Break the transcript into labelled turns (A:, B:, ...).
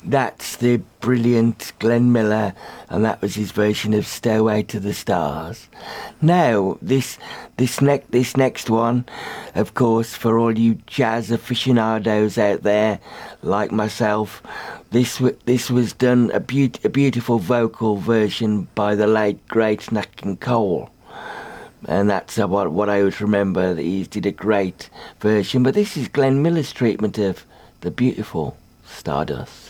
A: That's the brilliant Glenn Miller, and that was his version of Stairway to the Stars. Now, this next one, of course, for all you jazz aficionados out there, like myself, this was done a beautiful vocal version by the late great Nat King Cole. And that's what I would remember. That he did a great version, but this is Glenn Miller's treatment of the beautiful Stardust.